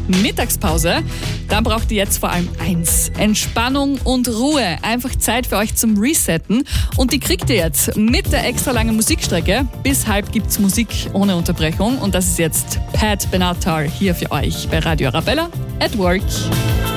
Mittagspause. Da braucht ihr jetzt vor allem eins: Entspannung und Ruhe. Einfach Zeit für euch zum Resetten. Und die kriegt ihr jetzt mit der extra langen Musikstrecke. Bis halb gibt's Musik ohne Unterbrechung. Und das ist jetzt Pat Benatar hier für euch bei Radio Arabella at Work.